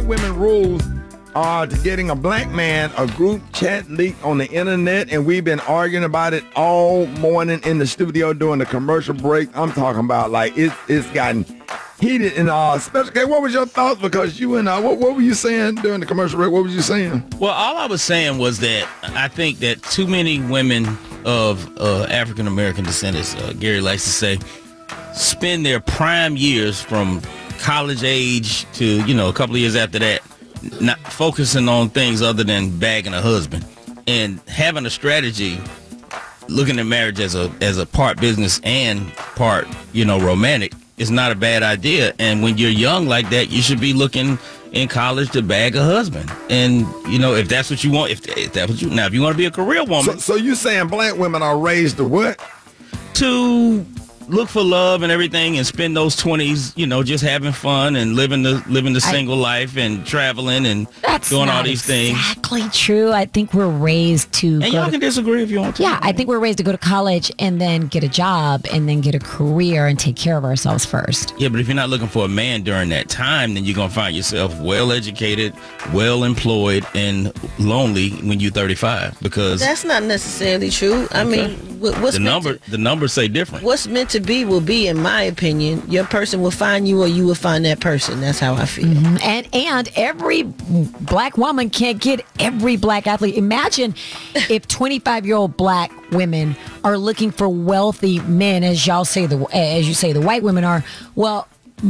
women rules to getting a black man a group chat leaked on the internet, and we've been arguing about it all morning in the studio during the commercial break. I'm talking about like it's gotten heated. And Special K, what was your thoughts? Because you and what were you saying during the commercial break? What was you saying? Well, all I was saying was that I think that too many women of African American descendants, Gary likes to say, spend their prime years from college age to a couple of years after that not focusing on things other than bagging a husband, and having a strategy looking at marriage as a part business and part romantic is not a bad idea. And when you're young like that, you should be looking in college to bag a husband. And if that's what you want, if that's what if you want to be a career woman. So you saying black women are raised to what? To look for love and everything, and spend those 20s, just having fun and living the single life and traveling and doing all these things. Exactly true. I think we're raised to. And y'all can disagree if you want to. Yeah, I think we're raised to go to college and then get a job and then get a career and take care of ourselves first. Yeah, but if you're not looking for a man during that time, then you're gonna find yourself well educated, well employed, and lonely when you're 35. Because that's not necessarily true. I mean, what's the numbers say different. What's meant to be will be, in my opinion. Your person will find you, or you will find that person. That's how I feel. Mm-hmm. And every black woman can't get every black athlete. Imagine if 25-year-old black women are looking for wealthy men, as you say the white women are. Well,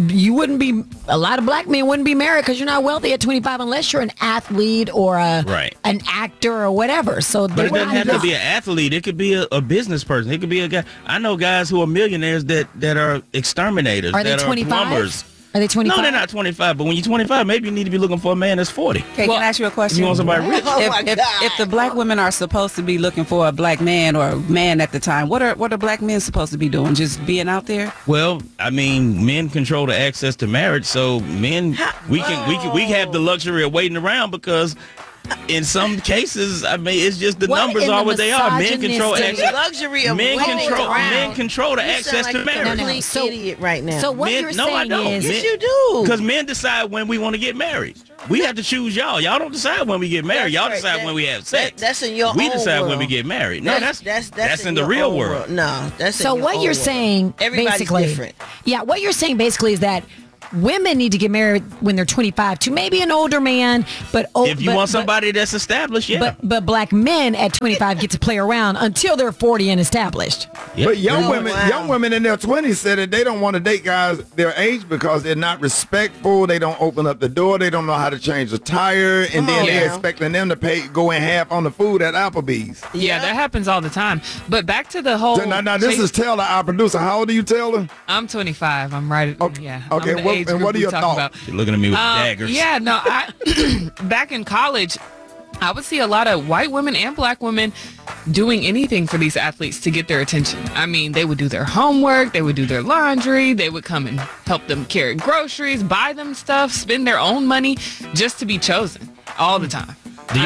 a lot of black men wouldn't be married because you're not wealthy at 25 unless you're an athlete or an actor or whatever. So, but it doesn't have to be an athlete. It could be a business person. It could be a guy. I know guys who are millionaires that are exterminators. Are they 25? Are plumbers. Are they 25? No, they're not 25. But when you're 25, maybe you need to be looking for a man that's 40. Okay, can I ask you a question? You want somebody rich? If the black women are supposed to be looking for a black man or a man at the time, what are black men supposed to be doing? Just being out there? Well, I mean, men control the access to marriage, so men we have the luxury of waiting around because. In some cases, I mean, it's just the numbers are what they are. Men control access. Luxury of men control the access to marriage. You're so idiot right now. So what you're saying is, yes, you do. Because men decide when we want to get married. We have to choose y'all. Y'all don't decide when we get married. Y'all decide when we have sex. That's in your own We decide world. when we get married. No, that's in the real world. No, that's so in your what own you're world. saying. Everybody's basically different. Yeah, what you're saying basically is that women need to get married when they're 25 to maybe an older man, but if you want somebody that's established, yeah. But black men at 25 get to play around until they're 40 and established. Yep. But young women in their 20s said that they don't want to date guys their age because they're not respectful. They don't open up the door. They don't know how to change the tire, and then they're expecting them to go in half on the food at Applebee's. Yeah, that happens all the time. But back to the whole. Now this is Taylor, our producer. How old are you, Taylor? I'm 25. I'm right. Okay. Yeah. Okay. And what are your thoughts? You're looking at me with daggers. Yeah. No. Back in college, I would see a lot of white women and black women doing anything for these athletes to get their attention. I mean, they would do their homework, they would do their laundry, they would come and help them carry groceries, buy them stuff, spend their own money just to be chosen all the time. Do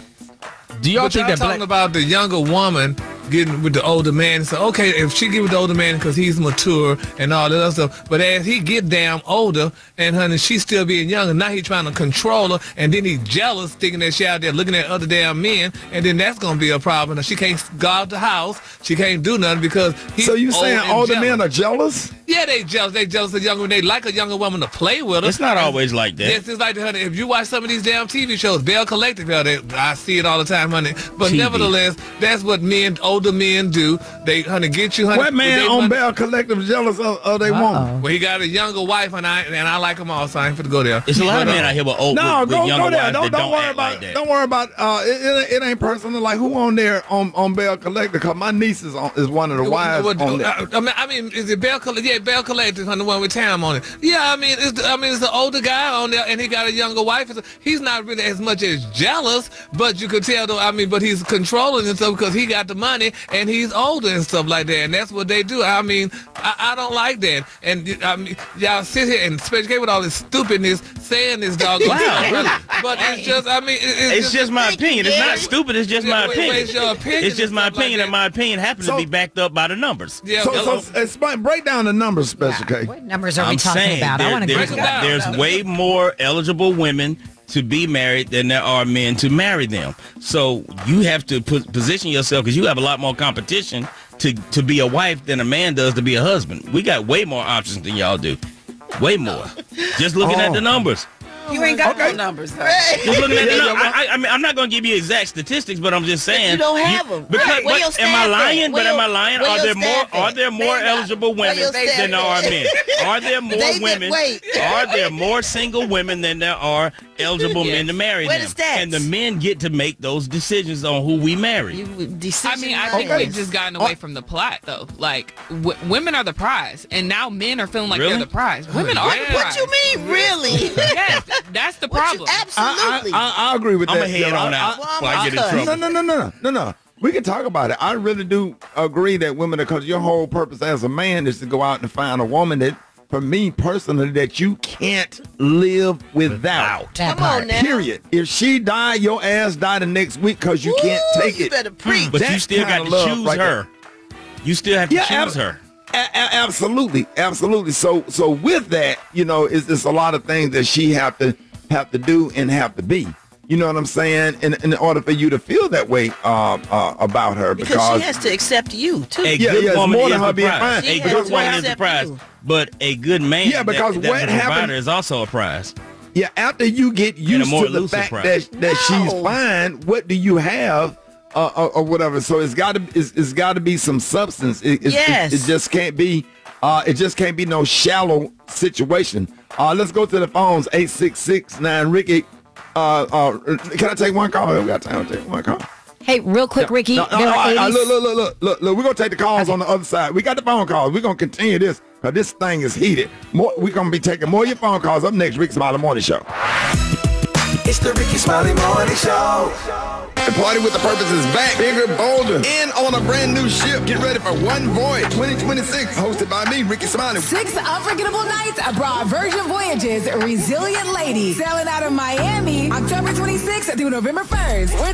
y'all think that talking about the younger woman getting with the older man and say, okay, if she get with the older man because he's mature and all that other stuff, but as he get damn older and honey, she still being younger, now he trying to control her, and then he jealous, thinking that she out there looking at other damn men, and then that's gonna be a problem. Now, she can't go out the house, she can't do nothing because he's So you saying older jealous. men are jealous? Yeah, they jealous. They jealous of younger women. They like a younger woman to play with her. It's not always like that. Yes, it's like that, honey. If you watch some of these damn TV shows, Bell Collective, I see it all the time, honey. But TV. Nevertheless, that's what older men do. They, honey, get you, honey. What man on Bell Collective jealous of their woman? Well, he got a younger wife, and I like them all, so I ain't finna go there. It's a lot of men out here with younger wives that don't worry act about like that. Don't worry about it. Ain't personal. Like who on there on Bell Collective? Because my niece is one of the wives on there. I mean, is it Bell Collective? Yeah, Bell Collective, honey, the one with Tam on it. Yeah, I mean, it's the older guy on there, and he got a younger wife. He's not really as much as jealous, but you could tell though. I mean, but he's controlling and stuff because he got the money and he's older and stuff like that, and that's what they do. I mean, I don't like that. And I mean, y'all sit here and especially with all this stupidness saying this dog. Wow. But it's just, I mean, it's just my opinion. It's not stupid. It's just my opinion. It's your opinion. It's just my opinion, and my opinion happens to be backed up by the numbers. Yeah. So break down the numbers. numbers, Special K? What numbers are we I'm talking saying about? I want to there's way more eligible women to be married than there are men to marry them. So you have to position yourself, because you have a lot more competition to be a wife than a man does to be a husband. We got way more options than y'all do. Way more. Just looking at the numbers. You ain't got no numbers, though. Just looking at the numbers. I mean, I'm not going to give you exact statistics, but I'm just saying. You don't have them. Because, Where your am I staff lying? at? But am I lying? Where Are your there more? staff Are at? there more Stand up. eligible Where women your staff than there are at? men? Are there more women? Wait. Are there more single women than there are eligible men to marry Where them? the stats? And the men get to make those decisions on who we marry. I mean, I think we've just gotten away from the plot, though. Like, women are the prize, and now men are feeling like Really? they're the prize. Women are the prize. What you mean, really? Yes, that's the problem. Absolutely. I agree with I'm that. going to head on out before I get in trouble. No. We can talk about it. I really do agree that women, because your whole purpose as a man is to go out and find a woman that, for me personally, that you can't live without. That Come on part. now. Period. If she die, your ass die the next week because you can't take You it. better preach. But you That still got kinda to love choose right her. You still have to choose her. Absolutely. So with that, it's a lot of things that she have to do and have to be. You know what I'm saying? In order for you to feel that way about her, Because she has to accept you, too. A Yeah, good it's woman more is than her the being prize. fine. A She good has to woman is the accept prize. you. But a good man, Yeah, because that's what a provider, happened- is also a prize. Yeah, after you get used more to the elusive fact prize. that she's fine, what do you have or whatever? So it's got to be some substance. It just can't be no shallow situation. Let's go to the phones. 866-9 Ricky. Can I take one call? We got time to take one call. Hey, real quick, Ricky. No, there are 80s look. We're going to take the calls on the other side. We got the phone calls. We're going to continue this because this thing is heated. We're going to be taking more of your phone calls up next. Ricky Smiley Morning Show. It's the Ricky Smiley Morning Show. The Party with the Purpose is back, bigger, bolder, and on a brand new ship. Get ready for One Voyage 2026, hosted by me, Ricky Smiley. 6 unforgettable nights abroad. Virgin Voyages, Resilient Lady, sailing out of Miami, October 26th through November 1st.